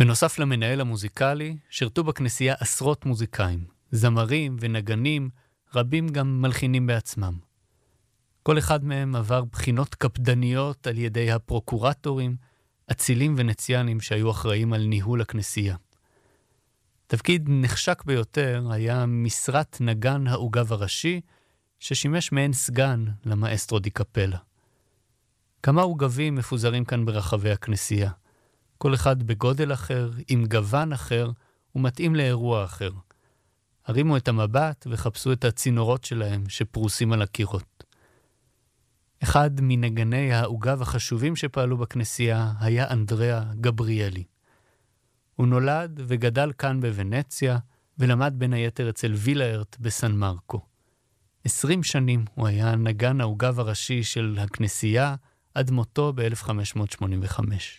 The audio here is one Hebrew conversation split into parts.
בנוסף למנהל המוזיקלי, שירתו בכנסייה עשרות מוזיקאים, זמרים ונגנים, רבים גם מלחינים בעצמם. כל אחד מהם עבר בחינות קפדניות על ידי הפרוקורטורים, אצילים ונציאנים שהיו אחראים על ניהול הכנסייה. תפקיד נחשק ביותר היה משרת נגן העוגב הראשי, ששימש מעין סגן למאסטרו די קפלה. כמה עוגבים מפוזרים כאן ברחבי הכנסייה. כל אחד בגודל אחר, עם גוון אחר, ומתאים לאירוע אחר. הרימו את המבט וחפשו את הצינורות שלהם שפרוסים על הקירות. אחד מנגני העוגב החשובים שפעלו בכנסייה היה אנדריאה גבריאלי. הוא נולד וגדל כאן בוונציה, ולמד בין היתר אצל וילארט בסן מרקו. 20 שנים הוא היה נגן העוגב הראשי של הכנסייה, עד מותו ב-1585.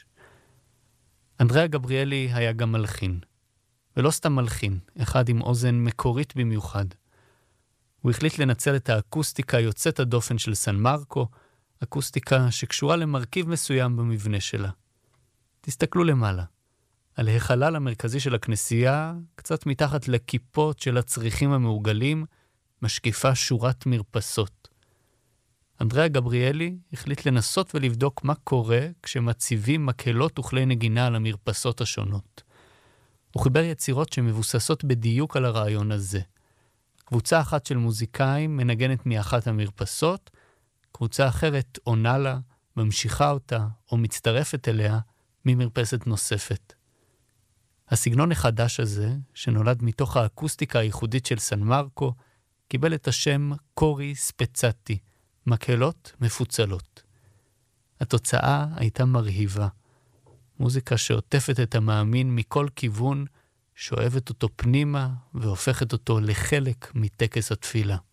אנדריאה גבריאלי היה גם מלחין. ולא סתם מלחין, אחד עם אוזן מקורית במיוחד. הוא החליט לנצל את האקוסטיקה יוצאת הדופן של סן מרקו, אקוסטיקה שקשורה למרכיב מסוים במבנה שלה. תסתכלו למעלה. על החלל המרכזי של הכנסייה, קצת מתחת לכיפות של הצריחים המעוגלים, משקיפה שורת מרפסות. אנדריאה גבריאלי החליט לנסות ולבדוק מה קורה כשמציבים מקהלות וכלי נגינה על המרפסות השונות. הוא חיבר יצירות שמבוססות בדיוק על הרעיון הזה. קבוצה אחת של מוזיקאים מנגנת מאחת המרפסות, קבוצה אחרת עונה לה, ממשיכה אותה או מצטרפת אליה ממרפסת נוספת. הסגנון החדש הזה, שנולד מתוך האקוסטיקה הייחודית של סן מרקו, קיבל את השם קורי ספצטי, מקהלות מפוצלות. התוצאה הייתה מרהיבה. מוזיקה שעוטפת את המאמין מכל כיוון, שואבת אותו פנימה והופכת אותו לחלק מטקס התפילה.